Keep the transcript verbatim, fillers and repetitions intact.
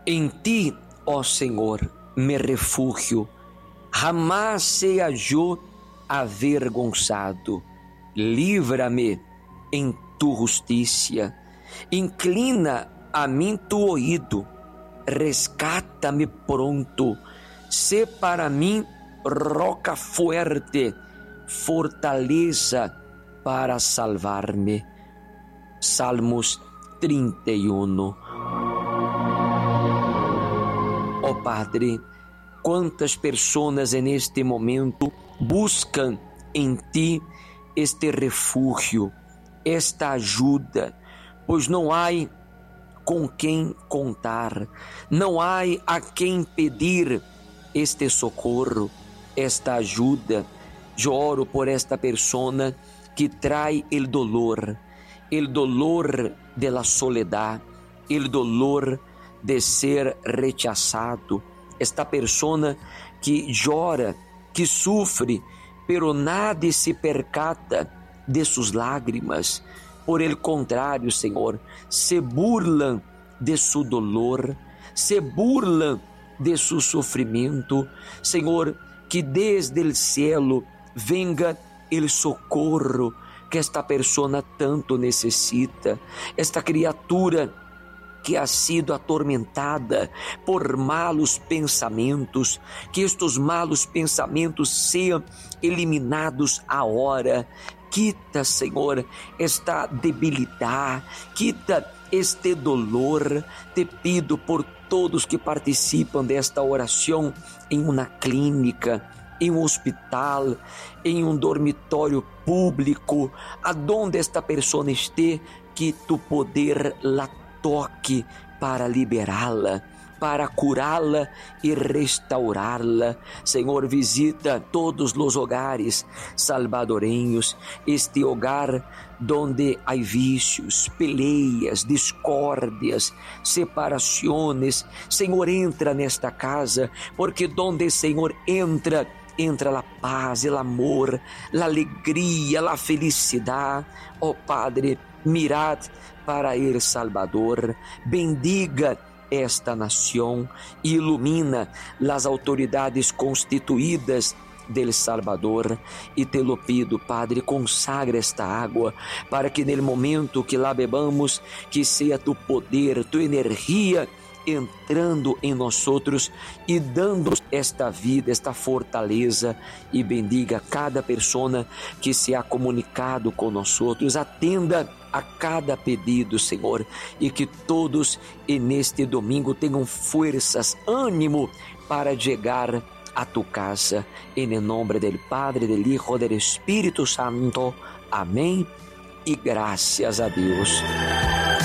Em ti, ó Senhor, me refugio, jamais seja eu avergonçado. Livra-me em tu justiça, inclina a mim tu ouído, rescata-me pronto, sê para mim roca fuerte, fortaleza para salvar-me. Salmos trinta e um. Ó Padre, quantas pessoas neste momento buscam em Ti este refúgio, esta ajuda, pois não há com quem contar, não há a quem pedir este socorro, esta ajuda. Eu oro por esta pessoa que trai o dolor, o dolor de la soledad, o dolor de ser rechazado, esta pessoa que chora, que sofre, pero nadie se percata de suas lágrimas. Por el contrário, Senhor, se burlam de su dolor, se burlam de su sofrimento. Senhor, que desde el cielo venga el socorro que esta pessoa tanto necessita, esta criatura que ha sido atormentada por malos pensamentos, que estes malos pensamentos sejam eliminados agora. Quita, Senhor, esta debilidade, quita este dolor. Te pido por todos que participam desta oração em uma clínica, em um hospital, em um dormitório público, aonde esta pessoa esteja, que tu poder la toque para liberá-la, para curá-la e restaurá-la. Senhor, visita todos os hogares salvadorenhos, este hogar donde há vícios, peleias, discórdias, separações. Senhor, entra nesta casa, porque donde Senhor entra, entra a paz, o amor, a alegria, a felicidade. Ó Padre, mirad para El Salvador, bendiga esta nação, ilumina as autoridades constituídas del Salvador, e te lo pido, Padre, consagra esta água, para que no momento que lá bebamos, que seja tu poder, tu energia entrando em nós outros e dando esta vida, esta fortaleza. E bendiga cada pessoa que se ha comunicado com nós outros, atenda a cada pedido, Senhor, e que todos neste domingo tenham forças, ânimo para chegar a tu casa. Em nome do Padre, do Hijo, do Espírito Santo. Amém. E graças a Deus.